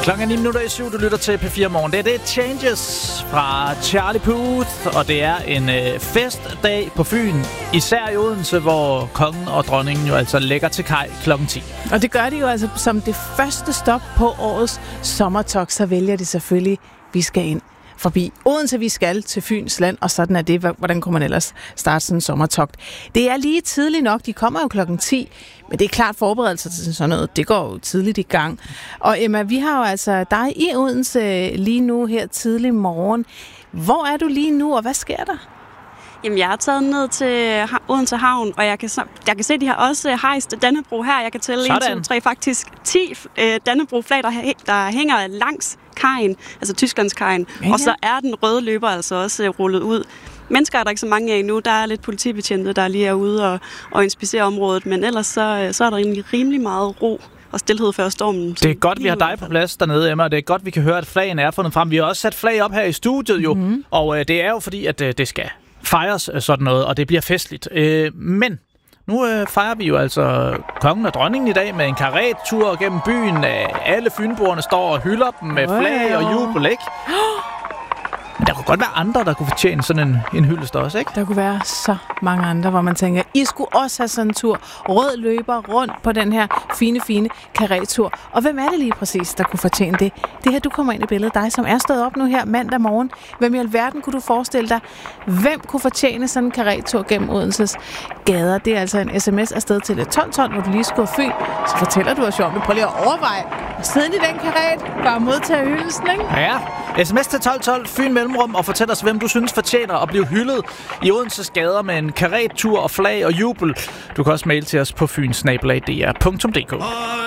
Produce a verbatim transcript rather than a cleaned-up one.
Klokken er ni minutter i syv, du lytter til P fire Morgen. Det er det Changes fra Charlie Puth, og det er en øh, festdag på Fyn, især i Odense, hvor kongen og dronningen jo altså lægger til kaj klokken ti. Og det gør de jo altså som det første stop på årets sommertog, så vælger de selvfølgelig, vi skal ind forbi Odense, vi skal til Fyns land, og sådan er det. Hvordan kunne man ellers starte sådan en sommertogt? Det er lige tidligt nok, de kommer jo klokken ti, men det er klart forberedelser til sådan noget. Det går jo tidligt i gang. Og Emma, vi har jo altså dig i Odense lige nu her tidlig morgen. Hvor er du lige nu, og hvad sker der? Jamen, jeg er taget ned til Odense Havn, og jeg kan, jeg kan se, at de har også hejst Dannebrog her. Jeg kan tælle en, to, tre, faktisk ti øh, Dannebrog-flag, der, der hænger langs kajen, altså Tysklandskajen. Ja, ja. Og så er den røde løber altså også rullet ud. Mennesker er der ikke så mange af nu. Der er lidt politibetjente, der lige er ude og, og inspicerer området, men ellers så, så er der rimelig, rimelig meget ro og stilhed før stormen. Det er godt, vi har dig på plads dernede, Emma, og det er godt, vi kan høre, at flagene er fundet frem. Vi har også sat flag op her i studiet jo, mm-hmm. og øh, det er jo fordi, at øh, det skal fejres sådan noget, og det bliver festligt. Øh, men nu øh, fejrer vi jo altså kongen og dronningen i dag med en karettur gennem byen. Alle fynboerne står og hylder dem med flag og jubel, ikke? Men der kunne godt være andre, der kunne fortjene sådan en, en hyldest også, ikke? Der kunne være så mange andre, hvor man tænker, I skulle også have sådan en tur. Rød løber rundt på den her fine, fine karettur. Og hvem er det lige præcis, der kunne fortjene det? Det her, du kommer ind i billedet, dig som er stået op nu her mandag morgen. Hvem i alverden kunne du forestille dig? Hvem kunne fortjene sådan en karettur gennem Odenses gader? Det er altså en sms afsted til et tolv tolv, hvor du lige skulle Fyn. Så fortæller du os jo om det. Prøv lige at overveje. Og siden i den karet, bare modtage hyldelsen, ikke? Ja, sms til tolv tolv, Fyn Mellemrum, og fortæl os, hvem du synes fortjener at blive hyldet i Odenses gader med en karettur og flag og jubel. Du kan også mail til os på fyn snabel-a d r punktum d k.